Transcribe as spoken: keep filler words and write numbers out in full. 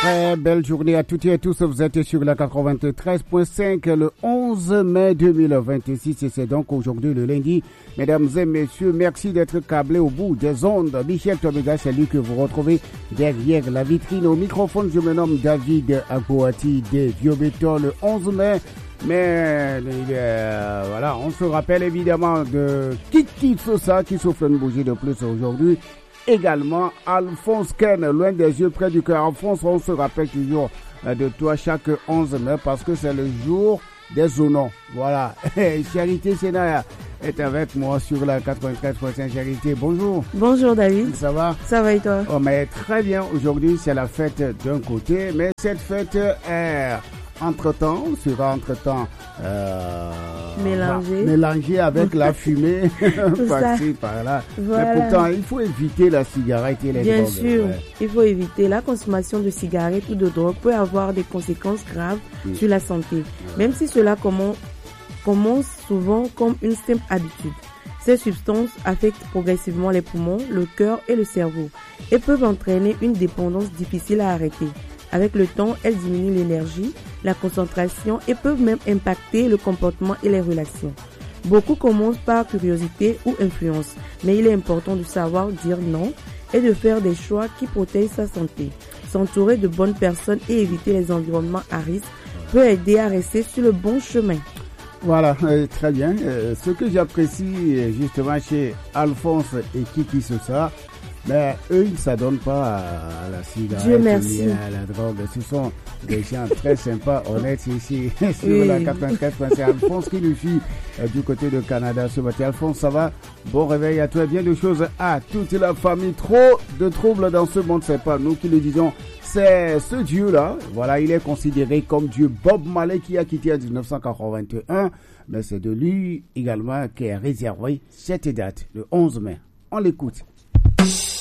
Très belle journée à toutes et à tous. Vous êtes sur la quatre-vingt-treize point cinq le onze mai deux mille vingt-six et c'est donc aujourd'hui le lundi. Mesdames et messieurs, merci d'être câblés au bout des ondes. Michel Tomega, c'est lui que vous retrouvez derrière la vitrine. Au microphone, je me nomme David Agboati des Vieux-Béton le onze mai. Mais euh, voilà, on se rappelle évidemment de Kiki Sosa qui souffle une bougie de plus aujourd'hui. Également, Alphonse Ken, loin des yeux, près du cœur. Alphonse, on se rappelle toujours de toi chaque onze mai parce que c'est le jour des honneurs. Voilà. Charité Sénat est avec moi sur la quatre-vingt-treize point cinq. Charité, bonjour. Bonjour David. Ça va? Ça va et toi? Oh, mais très bien. Aujourd'hui, c'est la fête d'un côté, mais cette fête est entre-temps, sera entre-temps euh, mélangé. mélangé avec la fumée par-ci, par-là. Voilà. Mais pourtant, il faut éviter la cigarette et les Bien drogues. Bien sûr, ouais. il faut éviter. La consommation de cigarettes ou de drogue peut avoir des conséquences graves mmh. sur la santé, ouais. Même si cela commence, commence souvent comme une simple habitude. Ces substances affectent progressivement les poumons, le cœur et le cerveau et peuvent entraîner une dépendance difficile à arrêter. Avec le temps, elles diminuent l'énergie, la concentration et peuvent même impacter le comportement et les relations. Beaucoup commencent par curiosité ou influence, mais il est important de savoir dire non et de faire des choix qui protègent sa santé. S'entourer de bonnes personnes et éviter les environnements à risque peut aider à rester sur le bon chemin. Voilà, euh, très bien. Euh, ce que j'apprécie justement chez Alphonse et Kiki Sosa, mais eux, ils ne s'adonnent pas à la cigarette, Dieu merci. à la drogue. Ce sont des gens très sympas, honnêtes ici sur oui. la quatre-vingt-treize point cinq. Alphonse qui nous suit euh, du côté de Canada ce matin. Alphonse, ça va? Bon réveil à toi. Bien de choses à toute la famille. Trop de troubles dans ce monde, c'est pas nous qui le disons. C'est ce Dieu-là. Voilà, il est considéré comme Dieu. Bob Marley qui a quitté en dix-neuf cent quatre-vingt-un. Mais c'est de lui également qui est réservé cette date, le onze mai. On l'écoute.